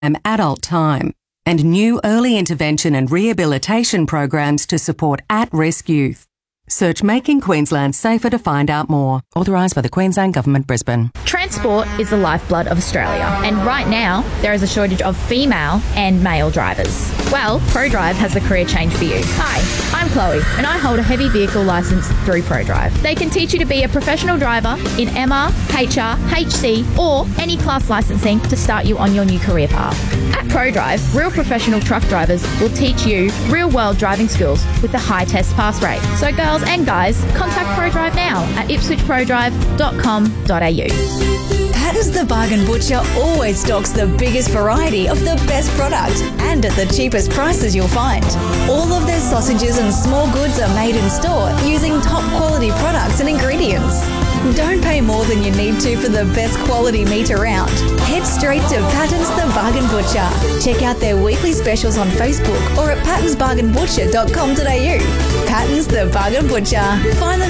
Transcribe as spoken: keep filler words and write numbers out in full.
adult time, and new early intervention and rehabilitation programs to support at-risk youth. Search Making Queensland Safer to find out more. Authorised by the Queensland Government, Brisbane. Transport is the lifeblood of Australia, and right now there is a shortage of female and male drivers. Well, ProDrive has the career change for you. Hi, I'm Chloe, and I hold a heavy vehicle licence through ProDrive. They can teach you to be a professional driver in M R, H R, H C, or any class licensing to start you on your new career path. At ProDrive, real professional truck drivers will teach you real-world driving skills with a high test pass rate. So girls and guys, contact ProDrive now at ipswich pro drive dot com dot a u. Patton's the Bargain Butcher always stocks the biggest variety of the best product and at the cheapest prices you'll find. All of their sausages and small goods are made in store using top quality products and ingredients. Don't pay more than you need to for the best quality meat around. Head straight to Patton's the Bargain Butcher. Check out their weekly specials on Facebook or at pattons bargain butcher dot com dot a u. Patton's the Bargain Butcher. Find them